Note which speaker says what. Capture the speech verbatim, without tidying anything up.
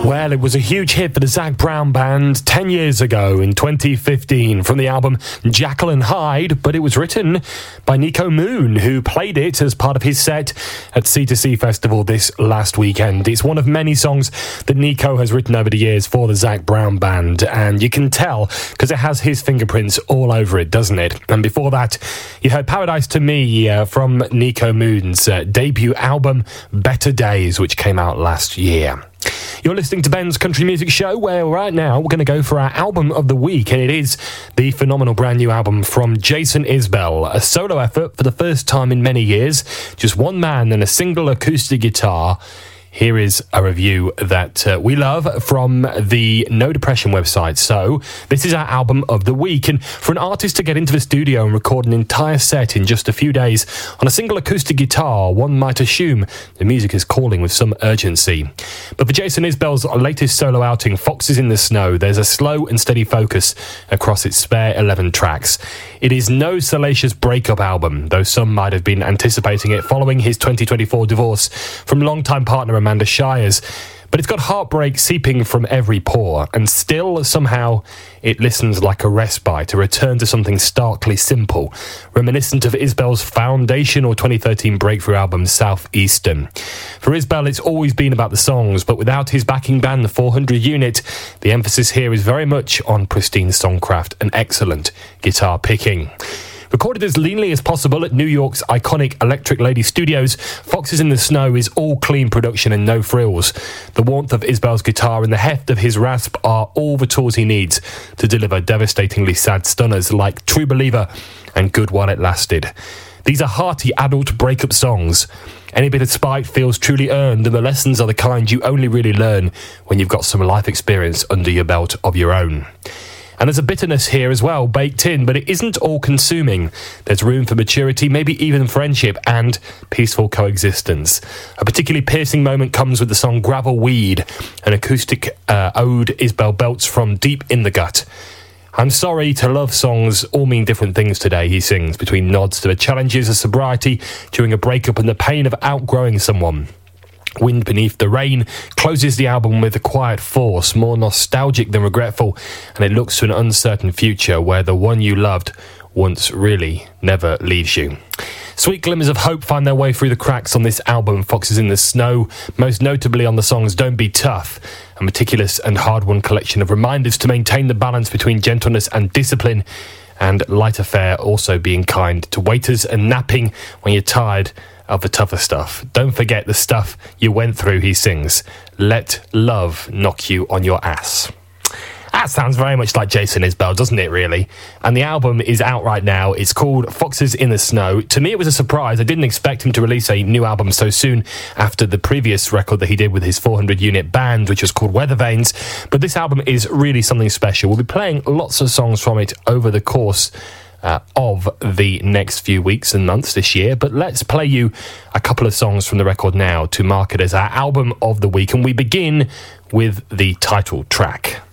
Speaker 1: Well, it was a huge hit for the Zac Brown Band ten years ago in twenty fifteen from the album Jekyll and Hyde, but it was written by Nico Moon, who played it as part of his set at C two C Festival this last weekend. It's one of many songs that Nico has written over the years for the Zac Brown Band, and you can tell because it has his fingerprints all over it, doesn't it? And before that, you heard Paradise to Me uh, from Nico Moon's uh, debut album Better Days, which came out last year. You're listening to Ben's Country Music Show, where right now we're going to go for our album of the week, and it is the phenomenal brand new album from Jason Isbell, a solo effort for the first time in many years, just one man and a single acoustic guitar. Here is a review that uh, we love from the No Depression website. So, this is our album of the week. And for an artist to get into the studio and record an entire set in just a few days on a single acoustic guitar, one might assume the music is calling with some urgency. But for Jason Isbell's latest solo outing, Foxes in the Snow, there's a slow and steady focus across its spare eleven tracks. It is no salacious breakup album, though some might have been anticipating it following his twenty twenty-four divorce from longtime partner Amanda Shires. But it's got heartbreak seeping from every pore, and still, somehow, it listens like a respite, a return to something starkly simple, reminiscent of Isbell's foundational twenty thirteen breakthrough album, Southeastern. For Isbell, it's always been about the songs, but without his backing band, the four hundred unit, the emphasis here is very much on pristine songcraft and excellent guitar picking. Recorded as leanly as possible at New York's iconic Electric Lady Studios, Foxes in the Snow is all clean production and no frills. The warmth of Isbell's guitar and the heft of his rasp are all the tools he needs to deliver devastatingly sad stunners like True Believer and Good While It Lasted. These are hearty adult breakup songs. Any bit of spite feels truly earned, and the lessons are the kind you only really learn when you've got some life experience under your belt of your own. And there's a bitterness here as well, baked in, but it isn't all-consuming. There's room for maturity, maybe even friendship, and peaceful coexistence. A particularly piercing moment comes with the song Gravel Weed, an acoustic uh, ode Isbell belts from deep in the gut. I'm sorry to love songs all mean different things today, he sings, between nods to the challenges of sobriety during a breakup and the pain of outgrowing someone. Wind Beneath the Rain closes the album with a quiet force, more nostalgic than regretful, and it looks to an uncertain future where the one you loved once really never leaves you. Sweet glimmers of hope find their way through the cracks on this album, Foxes in the Snow, most notably on the songs Don't Be Tough, a meticulous and hard-won collection of reminders to maintain the balance between gentleness and discipline, and Lighter Fare also being kind to waiters and napping when you're tired of the tougher stuff. Don't forget the stuff you went through, he sings. Let love knock you on your ass. That sounds very much like Jason Isbell, doesn't it, really? And the album is out right now. It's called Foxes in the Snow. To me, it was a surprise. I didn't expect him to release a new album so soon after the previous record that he did with his four hundred unit band, which was called Weather Vanes. But this album is really something special. We'll be playing lots of songs from it over the course Uh, of the next few weeks and months this year, but let's play you a couple of songs from the record now to mark it as our album of the week, and we begin with the title track.